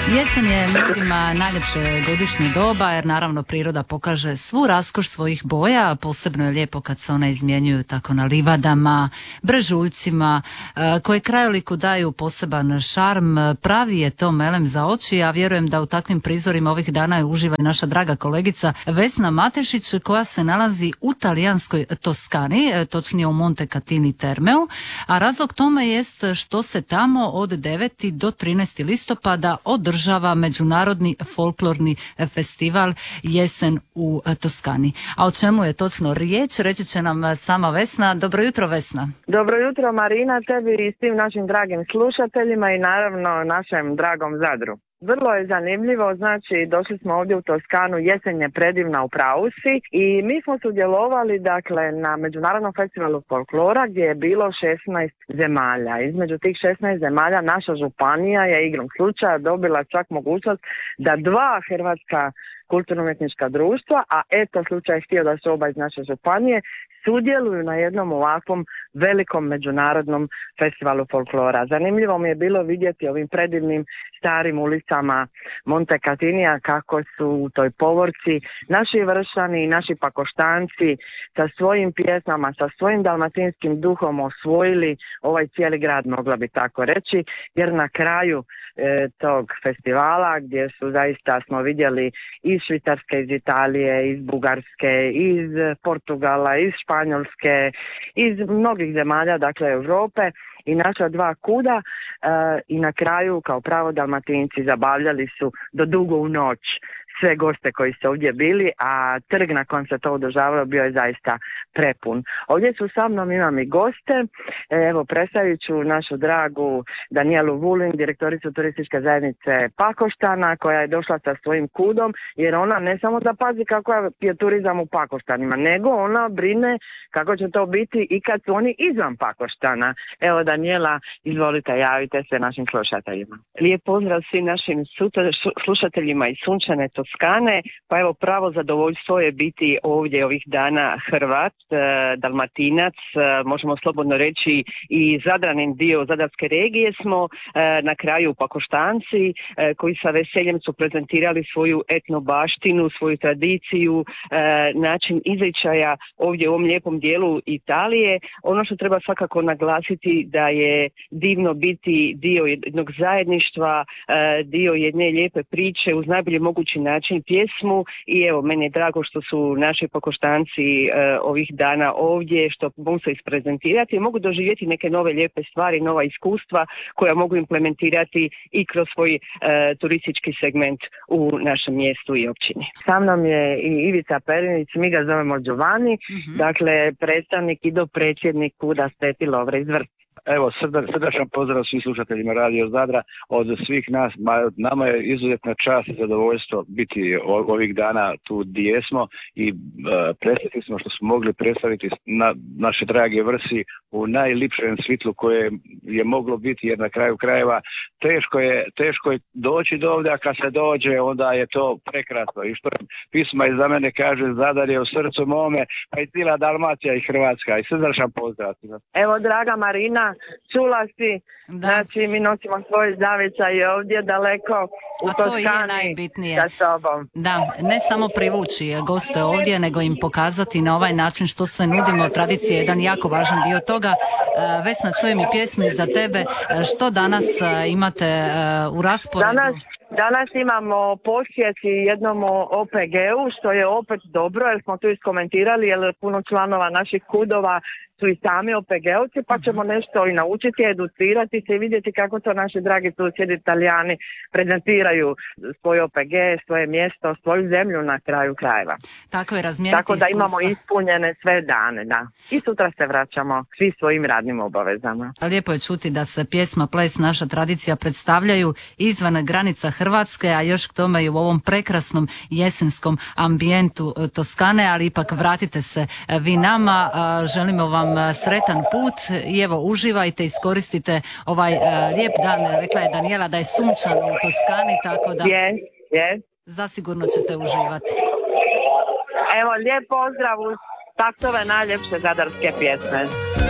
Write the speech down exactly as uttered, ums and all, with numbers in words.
Jesen je mnogima najljepše godišnje doba jer naravno priroda pokaže svu raskoš svojih boja, posebno je lijepo kad se one izmjenjuju tako na livadama, brežuljcima koje krajoliku daju poseban šarm. Pravi je to melem za oči, a vjerujem da u takvim prizorima ovih dana uživa i naša draga kolegica Vesna Matešić koja se nalazi u talijanskoj Toskani, točnije u Monte Catini Termeu, a razlog tome jest što se tamo od devetog do trinaestog listopada održava Međunarodni folklorni festival Jesen u Toskani. A o čemu je točno riječ, reći će nam sama Vesna. Dobro jutro, Vesna. Dobro jutro, Marina, tebi i svim našim dragim slušateljima i naravno našem dragom Zadru. Vrlo je zanimljivo, znači došli smo ovdje u Toskanu, jesen je predivna, u pravu si, i mi smo sudjelovali dakle na Međunarodnom festivalu folklora gdje je bilo šesnaest zemalja. Između tih šesnaest zemalja naša županija je igrom slučaja dobila čak mogućnost da dva hrvatska kulturno-umjetnička društva, a eto slučaj je htio da su oba iz naše županije, sudjeluju na jednom ovakvom velikom međunarodnom festivalu folklora. Zanimljivo mi je bilo vidjeti ovim predivnim starim ulicama Monte Catinija kako su u toj povorci naši vršani i naši pakoštanci sa svojim pjesmama, sa svojim dalmatinskim duhom osvojili ovaj cijeli grad, mogla bi tako reći, jer na kraju e, tog festivala gdje su zaista smo vidjeli iz Švicarske, iz Italije, iz Bugarske, iz Portugala, iz Španjolske, iz mnogih zemalja, dakle Europe, i naša dva kuda e, i na kraju kao pravo Dalmatinci zabavljali su do dugo u noć sve goste koji su ovdje bili, a trg na kojem se to održavalo bio je zaista prepun. Ovdje su sa mnom, imam i goste, evo predstavit ću našu dragu Danijelu Vulin, direktoricu turističke zajednice Pakoštana, koja je došla sa svojim kudom, jer ona ne samo da pazi kako je turizam u Pakoštanima, nego ona brine kako će to biti i kad su oni izvan Pakoštana. Evo Danijela, izvolite, javite se našim slušateljima. Lijep pozdrav svim našim slušateljima iz sunčane Toskane. Pa evo, pravo zadovoljstvo je biti ovdje ovih dana Hrvat, Dalmatinac, možemo slobodno reći i Zadranin dio Zadarske regije smo, na kraju Pakoštanci koji sa veseljem su prezentirali svoju etnobaštinu, svoju tradiciju, način izričaja ovdje u ovom lijepom dijelu Italije. Ono što treba svakako naglasiti da je divno biti dio jednog zajedništva, dio jedne lijepe priče uz najbolji mogući način pjesmu, i evo, meni je drago što su naši Pakoštanci ovih dana ovdje, što mogu se isprezentirati i mogu doživjeti neke nove lijepe stvari, nova iskustva koja mogu implementirati i kroz svoj uh, turistički segment u našem mjestu i općini. Sa mnom je i Ivica Perinić, mi ga zovemo Giovanni, mm-hmm. dakle predstavnik i dopredsjednik kuda Sveti Lovre iz Vrca. Evo, srdačan pozdrav svim slušateljima Radio Zadra. Od svih nas, nama je izuzetna čast i zadovoljstvo biti ovih dana tu gdje jesmo i uh, predstaviti smo što smo mogli predstaviti na, naše drage Vrsi u najlipšem svitlu koje je moglo biti, jer na kraju krajeva teško je, teško je doći do ovdje, a kad se dođe onda je to prekrasno. I što pisma iza mene kaže, Zadar je u srcu mome, pa i cijela Dalmacija i Hrvatska. I srdačan pozdrav. Evo, draga Marina, čula si, da. Znači mi nosimo svoje zavičaje ovdje daleko u A Toskani, to je najbitnije. sa sobom. Da, ne samo privući goste ovdje, nego im pokazati na ovaj način što sve nudimo. Tradicija je jedan jako važan dio toga. Vesna, čujem i pjesmu za tebe. Što danas imate u rasporedu? Danas Danas imamo posjet jednom O P G-u, što je opet dobro, jer smo tu iskomentirali, jer puno članova naših kudova su i sami O P G-ovci, pa ćemo nešto i naučiti, educirati se i vidjeti kako to naši dragi susjedi Italijani prezentiraju svoj O P G, svoje mjesto, svoju zemlju na kraju krajeva. Tako je, razmijeniti Tako da iskustva. imamo ispunjene sve dane, da. I sutra se vraćamo svi svojim radnim obavezama. Lijepo je čuti da se pjesma, ples, naša tradicija predstavljaju izvan granica Hrvatske, a još k tome i u ovom prekrasnom jesenskom ambijentu Toskane, ali ipak vratite se vi nama. Želimo vam sretan put i evo, uživajte, iskoristite ovaj lijep dan. Rekla je Danijela da je sunčano u Toskani, tako da yes, yes. zasigurno ćete uživati. Evo, lijep pozdrav uz taktove najljepše zadarske pjesme.